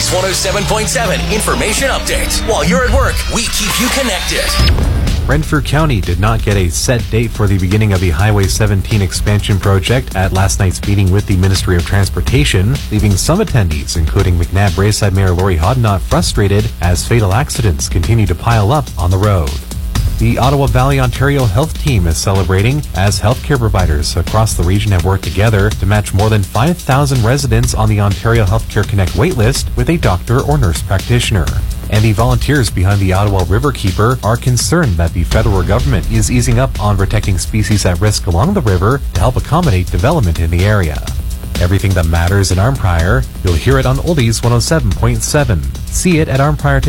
Oldies 107.7 Information Update. While you're at work, we keep you connected. Renfrew County did not get a set date for the beginning of the Highway 17 expansion project at last night's meeting with the Ministry of Transportation, leaving some attendees, including McNabb Braeside Mayor Lori Hodnott, frustrated as fatal accidents continue to pile up on the road. The Ottawa Valley Ontario Health Team is celebrating as healthcare providers across the region have worked together to match more than 5,000 residents on the Ontario Healthcare Connect waitlist with a doctor or nurse practitioner. And the volunteers behind the Ottawa Riverkeeper are concerned that the federal government is easing up on protecting species at risk along the river to help accommodate development in the area. Everything that matters in Arnprior, you'll hear it on Oldies 107.7. See it at Arnprior